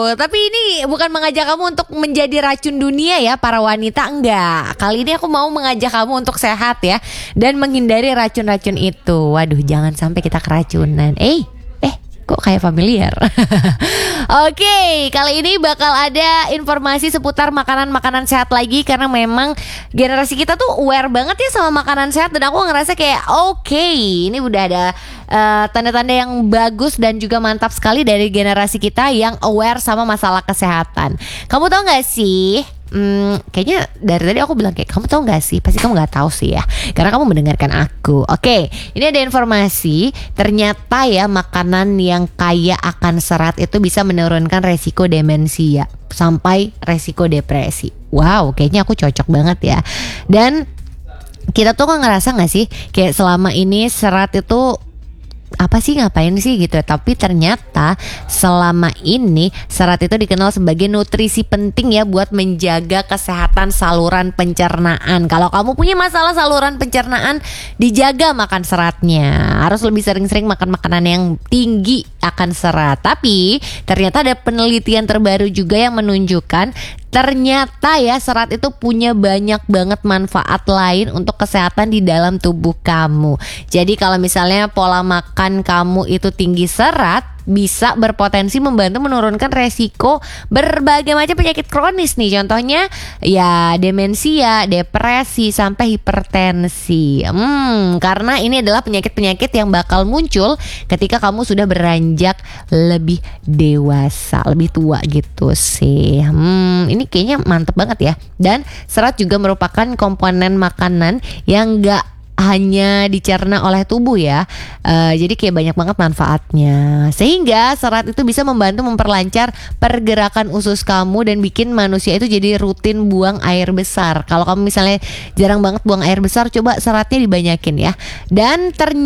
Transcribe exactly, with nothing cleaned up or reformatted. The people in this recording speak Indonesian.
Tapi ini bukan mengajak kamu untuk menjadi racun dunia ya para wanita, enggak. Kali ini aku mau mengajak kamu untuk sehat ya, dan menghindari racun-racun itu. Waduh, jangan sampai kita keracunan. Eh, eh kok kayak familiar. Oke, kali ini bakal ada informasi seputar makanan-makanan sehat lagi. Karena memang generasi kita tuh aware banget ya sama makanan sehat. Dan aku ngerasa kayak oke, okay, ini udah ada uh, tanda-tanda yang bagus dan juga mantap sekali dari generasi kita yang aware sama masalah kesehatan. Kamu tahu gak sih? Hmm, kayaknya dari tadi aku bilang kayak kamu tahu nggak sih? Pasti kamu nggak tahu sih ya, karena kamu mendengarkan aku. Oke, ini ada informasi. Ternyata ya makanan yang kaya akan serat itu bisa menurunkan resiko demensia sampai resiko depresi. Wow, kayaknya aku cocok banget ya. Dan kita tuh kan ngerasa nggak sih kayak selama ini serat itu apa sih, ngapain sih gitu. Tapi ternyata selama ini serat itu dikenal sebagai nutrisi penting ya buat menjaga kesehatan saluran pencernaan. Kalau kamu punya masalah saluran pencernaan, dijaga makan seratnya. Harus lebih sering-sering makan makanan yang tinggi akan serat. Tapi ternyata ada penelitian terbaru juga yang menunjukkan ternyata ya serat itu punya banyak banget manfaat lain untuk kesehatan di dalam tubuh kamu. Jadi kalau misalnya pola makan kamu itu tinggi serat, bisa berpotensi membantu menurunkan resiko berbagai macam penyakit kronis nih. Contohnya ya demensia, depresi, sampai hipertensi. Hmm, karena ini adalah penyakit-penyakit yang bakal muncul ketika kamu sudah beranjak lebih dewasa, lebih tua gitu sih. Hmm, ini kayaknya mantep banget ya. Dan serat juga merupakan komponen makanan yang gak hanya dicerna oleh tubuh ya, uh, jadi kayak banyak banget manfaatnya. Sehingga serat itu bisa membantu memperlancar pergerakan usus kamu dan bikin manusia itu jadi rutin buang air besar. Kalau kamu misalnya jarang banget buang air besar, coba seratnya dibanyakin ya. Dan ternyata